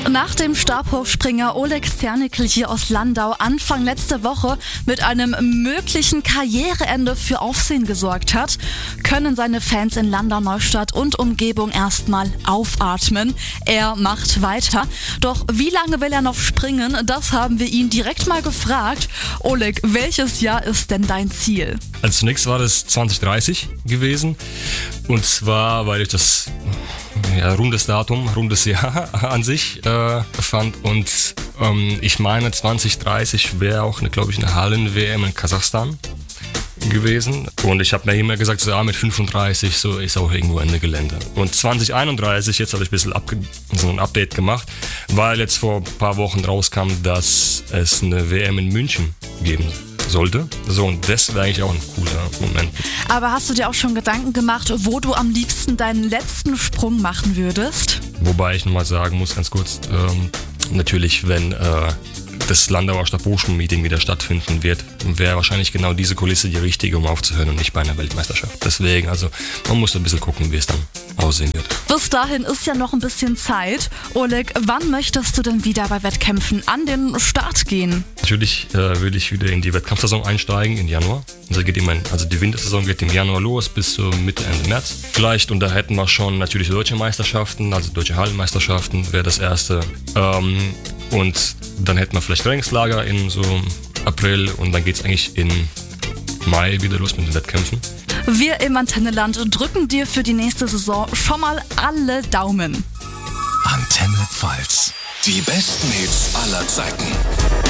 Nach dem Stabhochspringer Oleg Zernickel hier aus Landau Anfang letzter Woche mit einem möglichen Karriereende für Aufsehen gesorgt hat, können seine Fans in Landau-Neustadt und Umgebung erstmal aufatmen. Er macht weiter. Doch wie lange will er noch springen? Das haben wir ihn direkt mal gefragt. Oleg, welches Jahr ist denn dein Ziel? Also zunächst war das 2030 gewesen. Und zwar, weil ich das rundes Datum, rundes Jahr an sich fand. Und ich meine, 2030 wäre auch, glaube ich, eine Hallen-WM in Kasachstan gewesen. Und ich habe mir immer gesagt, so, mit 35 so ist auch irgendwo Ende Gelände. Und 2031, jetzt habe ich ein bisschen so ein Update gemacht, weil jetzt vor ein paar Wochen rauskam, dass es eine WM in München geben sollte. So, und das wäre eigentlich auch ein cooler Moment. Aber hast du dir auch schon Gedanken gemacht, wo du am liebsten deinen letzten Sprung machen würdest? Wobei ich nochmal sagen muss, ganz kurz, natürlich, wenn das Landauer Stabhochsprung-Meeting wieder stattfinden wird, wäre wahrscheinlich genau diese Kulisse die richtige, um aufzuhören und nicht bei einer Weltmeisterschaft. Deswegen, also man muss ein bisschen gucken, wie es dann aussehen wird. Bis dahin ist ja noch ein bisschen Zeit. Oleg, wann möchtest du denn wieder bei Wettkämpfen an den Start gehen? Natürlich will ich wieder in die Wettkampfsaison einsteigen im Januar. Also die Wintersaison geht im Januar los bis zur Mitte, Ende März. Vielleicht, und da hätten wir schon natürlich deutsche Meisterschaften, also deutsche Hallenmeisterschaften wäre das erste. Und dann hätten wir vielleicht Trainingslager in so April und dann geht es eigentlich im Mai wieder los mit den Wettkämpfen. Wir im Antenneland drücken dir für die nächste Saison schon mal alle Daumen. Antenne Pfalz. Die besten Hits aller Zeiten.